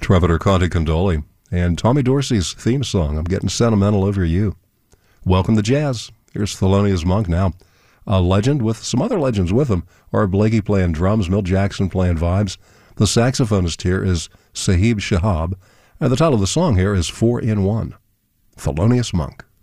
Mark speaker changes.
Speaker 1: Trevor Conte Condoli, and Tommy Dorsey's theme song, I'm Getting Sentimental Over You. Welcome to jazz. Here's Thelonious Monk now. A legend with some other legends with him are Blakey playing drums, Milt Jackson playing vibes. The saxophonist here is Sahib Shahab, and the title of the song here is 4 in 1. Thelonious Monk.